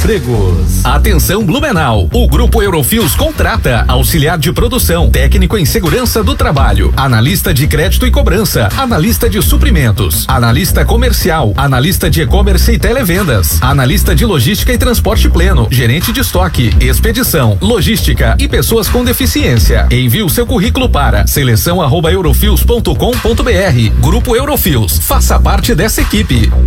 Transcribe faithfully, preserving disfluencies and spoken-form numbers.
Empregos. Atenção Blumenau, o Grupo Eurofios contrata auxiliar de produção, técnico em segurança do trabalho, analista de crédito e cobrança, analista de suprimentos, analista comercial, analista de e-commerce e televendas, analista de logística e transporte pleno, gerente de estoque, expedição, logística e pessoas com deficiência. Envie o seu currículo para seleção arroba eurofios ponto com ponto br. Grupo Eurofios, faça parte dessa equipe.